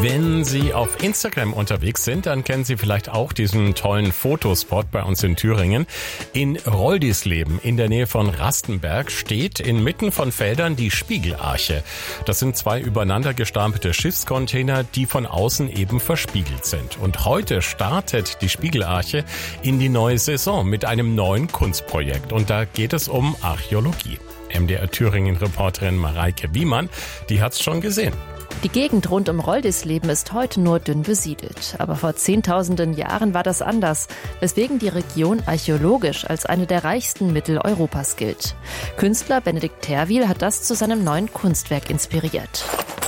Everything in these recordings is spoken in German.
Wenn Sie auf Instagram unterwegs sind, dann kennen Sie vielleicht auch diesen tollen Fotospot bei uns in Thüringen. In Roldisleben in der Nähe von Rastenberg steht inmitten von Feldern die Spiegelarche. Das sind 2 übereinander gestapelte Schiffscontainer, die von außen eben verspiegelt sind. Und heute startet die Spiegelarche in die neue Saison mit einem neuen Kunstprojekt. Und da geht es um Archäologie. MDR Thüringen-Reporterin Mareike Wiemann, die hat's schon gesehen. Die Gegend rund um Roldisleben ist heute nur dünn besiedelt. Aber vor Zehntausenden Jahren war das anders, weswegen die Region archäologisch als eine der reichsten Mitteleuropas gilt. Künstler Benedikt Terwiehl hat das zu seinem neuen Kunstwerk inspiriert.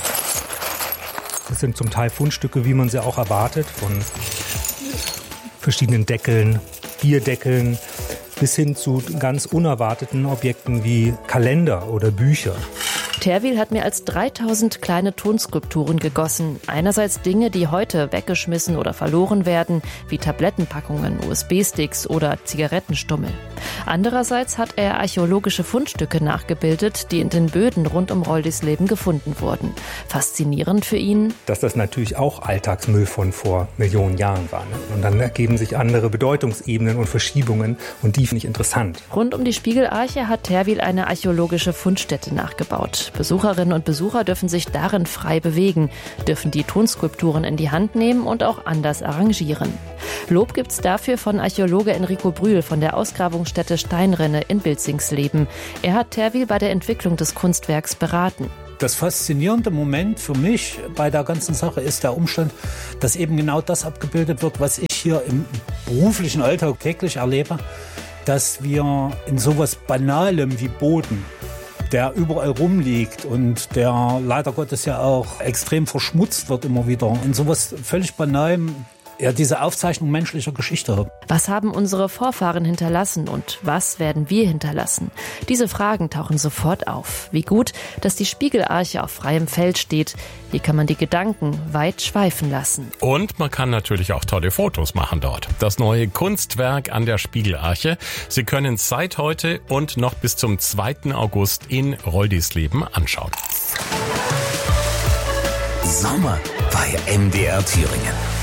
Das sind zum Teil Fundstücke, wie man sie auch erwartet, von verschiedenen Deckeln, Bierdeckeln, bis hin zu ganz unerwarteten Objekten wie Kalender oder Bücher. Terwiehl hat mehr als 3000 kleine Tonskulpturen gegossen. Einerseits Dinge, die heute weggeschmissen oder verloren werden, wie Tablettenpackungen, USB-Sticks oder Zigarettenstummel. Andererseits hat er archäologische Fundstücke nachgebildet, die in den Böden rund um Roldisleben gefunden wurden. Faszinierend für ihn, dass das natürlich auch Alltagsmüll von vor Millionen Jahren war. Und dann ergeben sich andere Bedeutungsebenen und Verschiebungen und die finde ich interessant. Rund um die Spiegelarche hat Terwiehl eine archäologische Fundstätte nachgebaut. Besucherinnen und Besucher dürfen sich darin frei bewegen, dürfen die Tonskulpturen in die Hand nehmen und auch anders arrangieren. Lob gibt's dafür von Archäologe Enrico Brühl von der Ausgrabungsstätte Steinrinne in Bilzingsleben. Er hat Terwiehl bei der Entwicklung des Kunstwerks beraten. Das faszinierende Moment für mich bei der ganzen Sache ist der Umstand, dass eben genau das abgebildet wird, was ich hier im beruflichen Alltag täglich erlebe, dass wir in sowas Banalem wie Boden, der überall rumliegt und der leider Gottes ja auch extrem verschmutzt wird immer wieder, in sowas völlig Banalem diese Aufzeichnung menschlicher Geschichte haben. Was haben unsere Vorfahren hinterlassen und was werden wir hinterlassen? Diese Fragen tauchen sofort auf. Wie gut, dass die Spiegelarche auf freiem Feld steht. Hier kann man die Gedanken weit schweifen lassen. Und man kann natürlich auch tolle Fotos machen dort. Das neue Kunstwerk an der Spiegelarche. Sie können es seit heute und noch bis zum 2. August in Roldisleben anschauen. Sommer bei MDR Thüringen.